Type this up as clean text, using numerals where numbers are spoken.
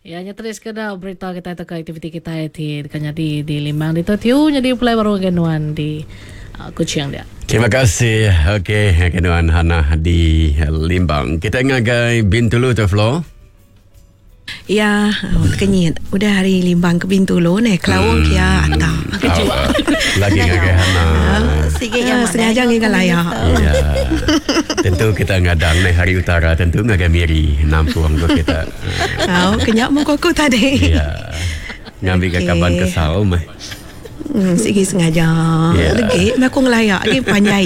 Ya, terus kena berita kita ke aktiviti kita di kanya di Limbang di Tiu jadi pulai baru kenuan di Kuching dia. Terima kasih. Okey, kenuan Hana di Limbang. Kita ngagai Bintulu tu Flo. Ya, kenyit. Udah hari Limbang ke Bintulu nih, Kelawang kia atau lagi ngagai Hana. Sikit yang sengaja ngin layak. Ya. Tentu kita ngadang nih hari utara, tentu ngagai Miri nampuang tu kita. Kenyak mu koko tadi. Ya. Ngambil ke kaban ke saum. Sikit sengaja. Ya. Lagi aku ngelayak lagi panjai